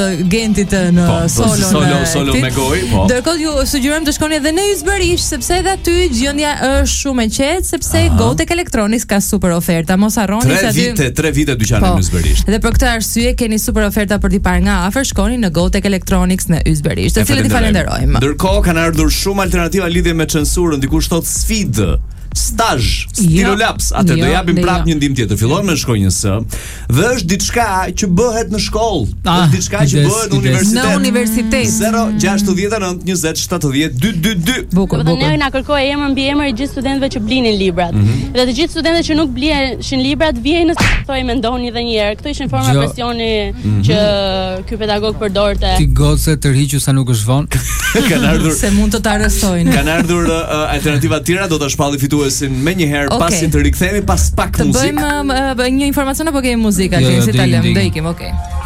Gentit në solo me gojë, po. Ndërkohë ju sugjerojmë të shkoni edhe në Ysbërish, sepse edhe aty gjendja është shumë e qetë, sepse Gotek Electronics ka super oferta. Mos harroni se aty 3 vite dyqani në Ysbërish. Dhe për këtë arsye keni super oferta për t'i parë nga afër, shkoni në Gotek Electronics në Ysbërish, të cilët i falenderojmë. Ndërkohë kanë ardhur shumë alternativa lidhje me censurën, dikush thot sfidë. Stazh, stilolaps, atë do japim prapë një ndim tjetër. Fillon me shkronjën S dhe është diçka që bëhet në shkollë, është diçka që bëhet në universitet. Në universitet. 069 20 70 222. Bukur. Ne na kërkoi emër mbi emër i gjithë studentëve që blinin librat. Dhe të gjithë studentët që nuk blihen librat vijnë në thoi mendoni edhe një herë. Këto ishin forma presioni që ky pedagog përdorte. Ti goce tërhiqu sa nuk është vonë. Kanë ardhur se mund të ta arrestojnë. Kanë ardhur alternativa të tjera, do ta shpalli fituesin më një herë pasi të rikthehemi pas pak muzikë. Të bëjmë një informacion apo kemi muzikë, si ta lëm, do ikim, okay.